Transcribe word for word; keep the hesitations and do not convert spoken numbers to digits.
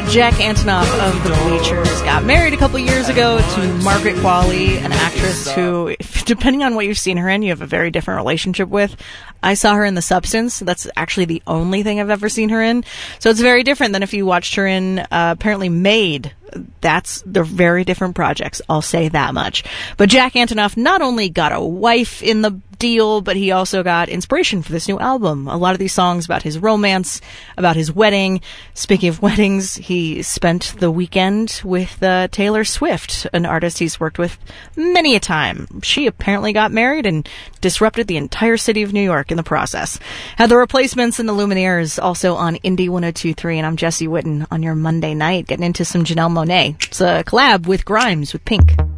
Jack Antonoff of the Bleachers got married a couple years ago to Margaret Qualley, an actress who, depending on what you've seen her in, you have a very different relationship with. I saw her in The Substance. That's actually the only thing I've ever seen her in. So it's very different than if you watched her in, uh, apparently Made. That's, they're very different projects. I'll say that much. But Jack Antonoff not only got a wife in the deal, but he also got inspiration for this new album. A lot of these songs about his romance, about his wedding. Speaking of weddings, he spent the weekend with uh, Taylor Swift, an artist he's worked with many a time. She apparently got married and disrupted the entire city of New York in the process. Had the Replacements and the Lumineers also on Indie one oh two point three, and I'm Jesse Witten on your Monday night, getting into some Janelle Monáe. It's a collab with Grimes with Pink.